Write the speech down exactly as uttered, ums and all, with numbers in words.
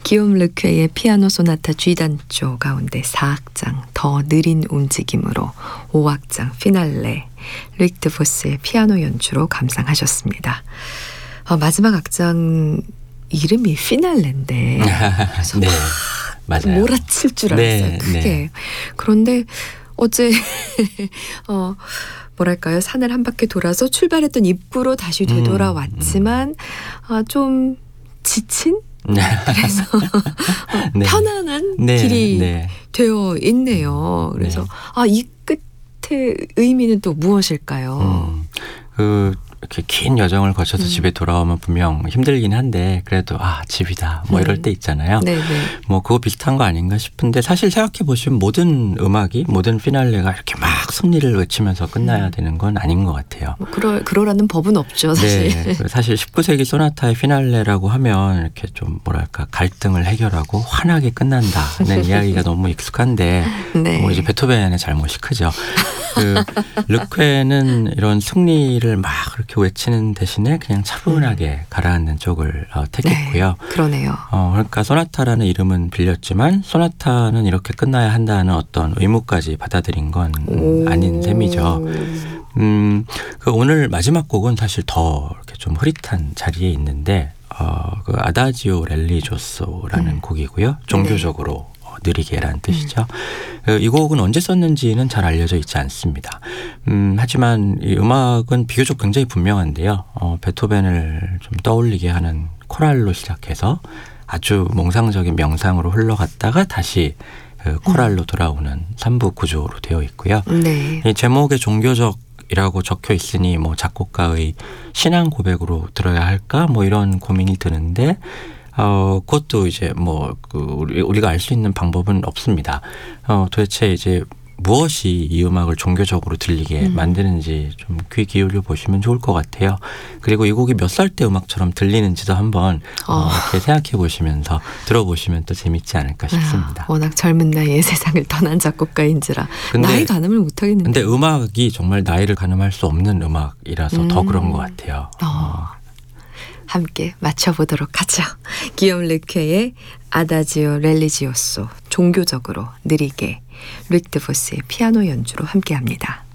기욤 르퀘의 피아노 소나타 G단조 가운데 사 악장 더 느린 움직임으로 오 악장 피날레 루익 드보스의 피아노 연주로 감상하셨습니다. 어, 마지막 악장 이름이 피날레인데 그래서 네, 맞아요. 몰아칠 줄 알았어요. 네, 크게. 네. 그런데 어제 어, 뭐랄까요, 산을 한 바퀴 돌아서 출발했던 입구로 다시 되돌아왔지만 음, 음. 어, 좀 지친? 그래서 네. 편안한 네, 길이 네. 되어 있네요. 그래서 네. 아, 이 끝의 의미는 또 무엇일까요? 음, 그 이렇게 긴 여정을 거쳐서 음. 집에 돌아오면 분명 힘들긴 한데 그래도 아, 집이다 뭐 이럴 음. 때 있잖아요. 네네. 뭐 그거 비슷한 거 아닌가 싶은데 사실 생각해 보시면 모든 음악이 모든 피날레가 이렇게 막 승리를 외치면서 끝나야 음. 되는 건 아닌 것 같아요. 뭐 그러, 그러라는 법은 없죠 사실. 네, 사실 십구 세기 소나타의 피날레라고 하면 이렇게 좀 뭐랄까 갈등을 해결하고 환하게 끝난다는 이야기가 너무 익숙한데 네. 뭐 이제 베토벤의 잘못이 크죠. 그 르퀘는 이런 승리를 막 이렇게 외치는 대신에 그냥 차분하게 음. 가라앉는 쪽을 어, 택했고요. 네, 그러네요. 어, 그러니까 소나타라는 이름은 빌렸지만 소나타는 이렇게 끝나야 한다는 어떤 의무까지 받아들인 건 음, 아닌 셈이죠. 음, 그 오늘 마지막 곡은 사실 더 이렇게 좀 흐릿한 자리에 있는데 어, 그 아다지오 렐리조소라는 음. 곡이고요. 종교적으로 네. 느리게라는 뜻이죠. 음. 이 곡은 언제 썼는지는 잘 알려져 있지 않습니다. 음, 하지만 이 음악은 비교적 굉장히 분명한데요. 어, 베토벤을 좀 떠올리게 하는 코랄로 시작해서 아주 몽상적인 명상으로 흘러갔다가 다시 그 코랄로 돌아오는 삼 부 구조로 되어 있고요. 네. 이 제목에 종교적 이라고 적혀 있으니 뭐 작곡가의 신앙 고백으로 들어야 할까 뭐 이런 고민이 드는데 어 그것도 이제 뭐 그 우리 우리가 알 수 있는 방법은 없습니다. 어 도대체 이제 무엇이 이 음악을 종교적으로 들리게 음. 만드는지 좀 귀 기울여 보시면 좋을 것 같아요. 그리고 이 곡이 몇 살 때 음악처럼 들리는지도 한번 어. 어, 이렇게 생각해 보시면서 들어보시면 또 재밌지 않을까 싶습니다. 아, 워낙 젊은 나이에 세상을 떠난 작곡가인지라 근데, 나이 가늠을 못하겠는데. 근데 음악이 정말 나이를 가늠할 수 없는 음악이라서 음. 더 그런 것 같아요. 어. 어. 함께 맞춰보도록 하죠. 기욤 르퀘의 아다지오 렐리지오소 종교적으로 느리게 루익 드보스의 피아노 연주로 함께합니다.